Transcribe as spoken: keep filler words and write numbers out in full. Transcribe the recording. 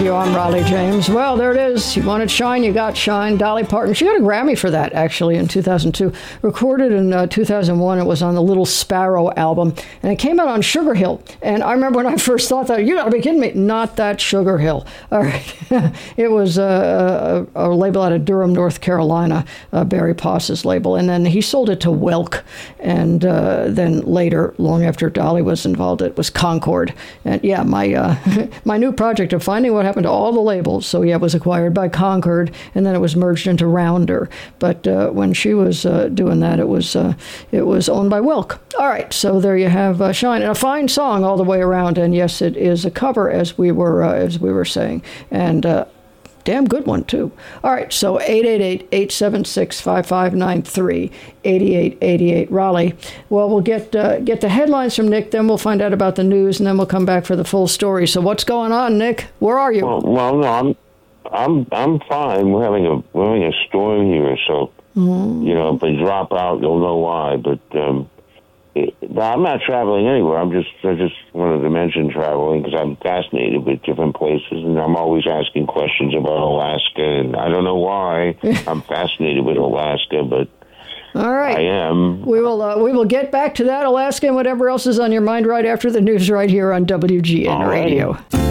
Radio. I'm Raleigh James. Well, there it is. You wanted Shine, you got Shine. Dolly Parton. She got a Grammy for that, actually, in two thousand two. Recorded in uh, two thousand one. It was on the Little Sparrow album. And it came out on Sugar Hill. And I remember when I first thought that, you got to be kidding me. Not that Sugar Hill. All right. It was uh, a, a label out of Durham, North Carolina, uh, Barry Poss's label. And then he sold it to Welk. And uh, then later, long after Dolly was involved, it was Concord. And yeah, my uh, my new project of finding what happened to all the labels. So yeah, it was acquired by Concord, and then it was merged into Rounder. But uh, when she was uh, doing that, it was uh, it was owned by Welk. All right, so there you have uh, Shine, and a fine song all the way around. And yes, it is a cover, as we were uh, as we were saying, and. Uh, Damn good one, too. All right, so eight eight eight, eight seven six, five five nine three, eight eight eight eight, Raleigh. Well, we'll get uh, get the headlines from Nick, then we'll find out about the news, and then we'll come back for the full story. So what's going on, Nick? Where are you? Well, well no, I'm I'm I'm fine. We're having a we're having a storm here, so mm-hmm. you know, if I drop out, you'll know why. But um, it, I'm not traveling anywhere. I'm just I just wanted to mention traveling because I'm fascinated with different places, and I'm always asking questions about Alaska, and I don't know why I'm fascinated with Alaska, but all right, I am. We will uh, we will get back to that, Alaska, and whatever else is on your mind right after the news right here on W G N all Radio. Right.